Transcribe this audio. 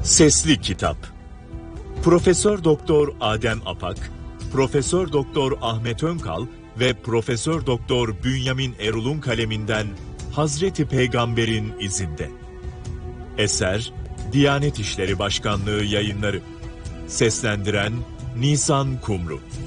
Sesli Kitap. Profesör Doktor Adem Apak, Profesör Doktor Ahmet Önkal ve Profesör Doktor Bünyamin Erul'un kaleminden Hazreti Peygamber'in izinde. Eser Diyanet İşleri Başkanlığı Yayınları. Seslendiren Nisan Kumru.